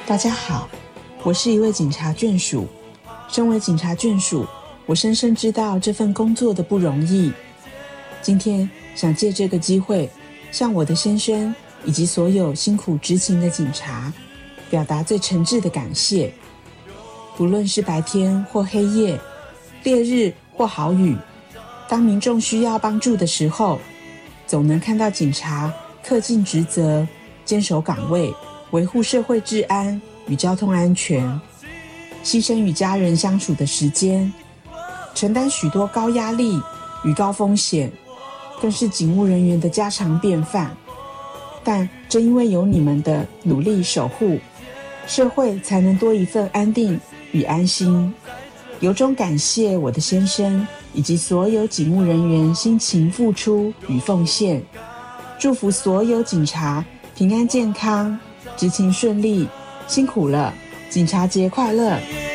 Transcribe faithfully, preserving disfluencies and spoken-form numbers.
大家好，我是一位警察眷属。身为警察眷属，我深深知道这份工作的不容易。今天想借这个机会，向我的先生以及所有辛苦执勤的警察，表达最诚挚的感谢。不论是白天或黑夜，烈日或好雨，当民众需要帮助的时候，总能看到警察恪尽职责，坚守岗位，维护社会治安与交通安全，牺牲与家人相处的时间，承担许多高压力与高风险，更是警务人员的家常便饭。但正因为有你们的努力守护，社会才能多一份安定与安心。由衷感谢我的先生以及所有警务人员辛勤付出与奉献，祝福所有警察平安健康，执勤顺利，辛苦了，警察节快乐！